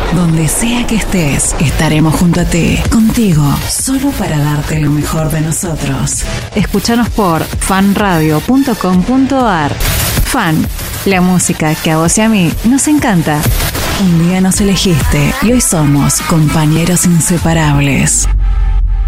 Donde sea que estés, estaremos junto a ti, contigo, solo para darte lo mejor de nosotros. Escúchanos por fanradio.com.ar. Fan, la música que a vos y a mí nos encanta. Un día nos elegiste y hoy somos compañeros inseparables.